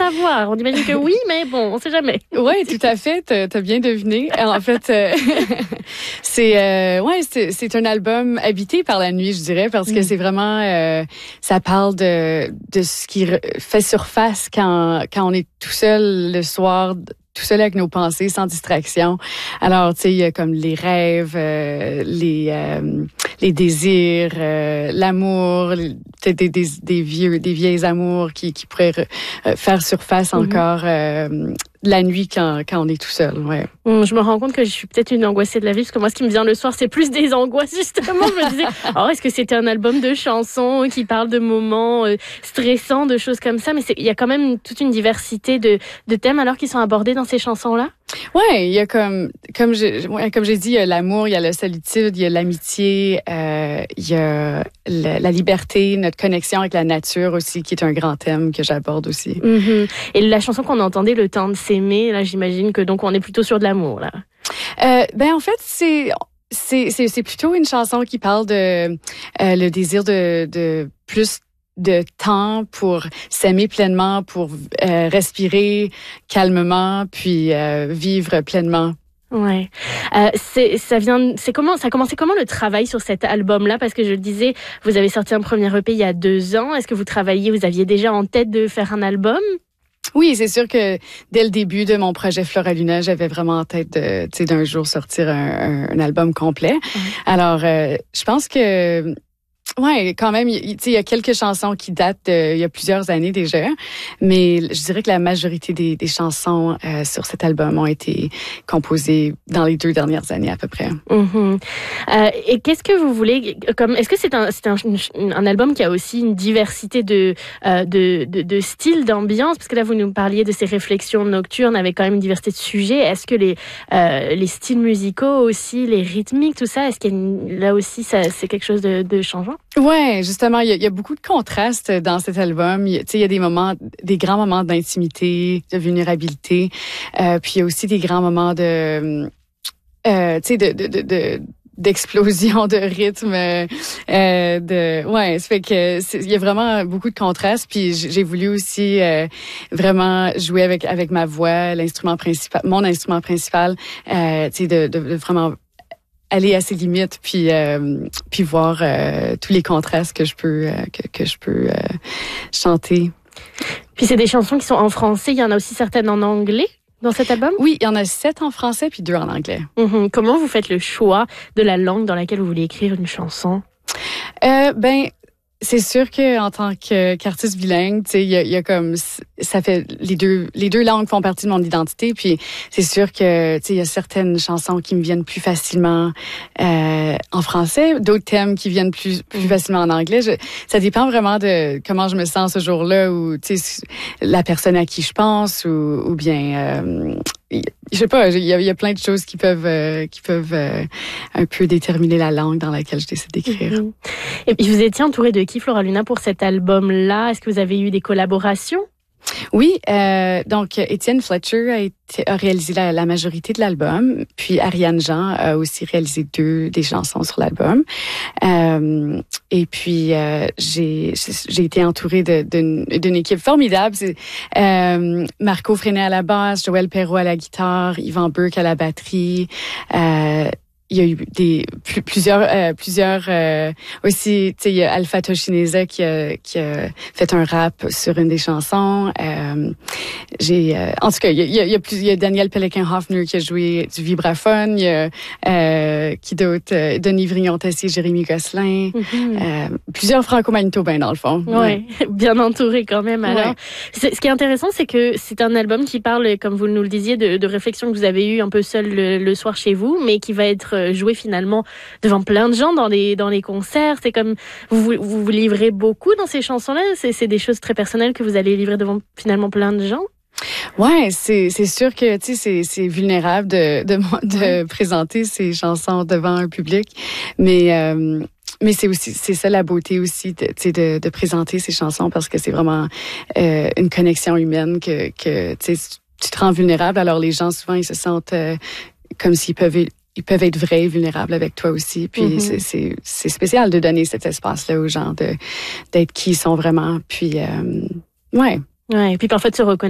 savoir. On imagine que oui, mais bon, on sait jamais. Oui, tout à fait. T'as bien deviné. En fait, c'est un album habité par la nuit, je dirais, parce que c'est vraiment, ça parle de ce qui fait surface quand on est tout seul le soir, tout seul avec nos pensées, sans distraction. Alors, tu sais, il y a comme les rêves, les désirs, l'amour, peut-être des vieilles amours qui pourraient faire surface encore la nuit quand on est tout seul. Ouais. Je me rends compte que je suis peut-être une angoissée de la vie, parce que moi, ce qui me vient le soir, c'est plus des angoisses, justement. Je me disais, est-ce que c'était un album de chansons qui parle de moments stressants, de choses comme ça? Mais il y a quand même toute une diversité de thèmes alors qui sont abordés dans ces chansons-là. Ouais, il y a comme j'ai dit, il y a l'amour, il y a la solitude, il y a l'amitié, il y a la liberté, notre connexion avec la nature aussi, qui est un grand thème que j'aborde aussi. Mm-hmm. Et la chanson qu'on entendait, Le temps de s'aimer, là, j'imagine que donc on est plutôt sur de l'amour, là. En fait, c'est plutôt une chanson qui parle de le désir de plus de temps pour s'aimer pleinement, pour respirer calmement, puis vivre pleinement. Ouais. Ça a commencé comment le travail sur cet album-là? Parce que je le disais, vous avez sorti un premier EP il y a 2 ans. Est-ce que vous aviez déjà en tête de faire un album? Oui, c'est sûr que dès le début de mon projet Flora Luna, j'avais vraiment en tête d'un jour sortir un album complet. Alors, je pense que ouais, quand même, il y a quelques chansons qui datent il y a plusieurs années déjà, mais je dirais que la majorité des chansons sur cet album ont été composées dans les 2 dernières années à peu près. Mm-hmm. Et qu'est-ce que vous voulez est-ce que c'est un album qui a aussi une diversité de styles, d'ambiance, parce que là vous nous parliez de ces réflexions nocturnes avec quand même une diversité de sujets. Est-ce que les styles musicaux aussi, les rythmiques, tout ça, est-ce qu'il y a là aussi c'est quelque chose de changeant? Ouais, justement, il y a beaucoup de contrastes dans cet album. Il y a des grands moments d'intimité, de vulnérabilité, puis il y a aussi des grands moments d'explosion de rythme, ça fait que il y a vraiment beaucoup de contrastes, puis j'ai voulu aussi vraiment jouer avec ma voix, mon instrument principal, de vraiment aller à ses limites, puis voir tous les contrastes que je peux chanter. Puis c'est des chansons qui sont en français, il y en a aussi certaines en anglais dans cet album? Oui, il y en a 7 en français puis 2 en anglais. Mm-hmm. Comment vous faites le choix de la langue dans laquelle vous voulez écrire une chanson? C'est sûr que en tant qu'artiste bilingue, tu sais, il y a comme ça fait les deux langues font partie de mon identité, puis c'est sûr que tu sais il y a certaines chansons qui me viennent plus facilement en français, d'autres thèmes qui viennent plus facilement en anglais. Ça dépend vraiment de comment je me sens ce jour-là, ou tu sais la personne à qui je pense, ou bien je sais pas, il y a plein de choses qui peuvent un peu déterminer la langue dans laquelle je décide d'écrire. Mm-hmm. Et puis vous étiez entourée de qui, Flora Luna, pour cet album-là? Est-ce que vous avez eu des collaborations? Oui, donc Étienne Fletcher a réalisé la majorité de l'album, puis Ariane Jean a aussi réalisé des chansons sur l'album. Et puis j'ai été entourée d'une équipe formidable. C'est Marco Freinet à la basse, Joël Perrault à la guitare, Yvan Burke à la batterie. Il y a eu plusieurs aussi, tu sais, il y a Alpha Toshineza qui a fait un rap sur une des chansons. En tout cas, il y a Daniel Péléquin-Hoffner qui a joué du vibraphone. Il y a qui d'autre, Denis Vrignon-Tessier, Jérémy Gosselin. Mm-hmm. Plusieurs franco-manitobains dans le fond. Ouais, bien entouré quand même. Alors, ce qui est intéressant, c'est que c'est un album qui parle, comme vous nous le disiez, de réflexions que vous avez eues un peu seul le soir chez vous, mais qui va être joué finalement devant plein de gens dans les concerts. C'est comme vous livrez beaucoup dans ces chansons-là. C'est des choses très personnelles que vous allez livrer devant finalement plein de gens. Ouais, c'est sûr que tu sais c'est vulnérable de présenter ces chansons devant un public, mais c'est ça la beauté aussi de présenter ces chansons, parce que c'est vraiment une connexion humaine que tu sais, tu te rends vulnérable. Alors les gens souvent ils se sentent comme s'ils peuvent être vrais et vulnérables avec toi aussi. Puis c'est spécial de donner cet espace-là aux gens, d'être qui ils sont vraiment. Puis, ouais. Ouais, et puis parfois de se reconnaître